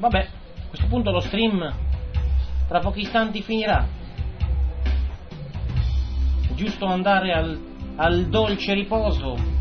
Vabbè, a questo punto lo stream tra pochi istanti finirà. Giusto andare al dolce riposo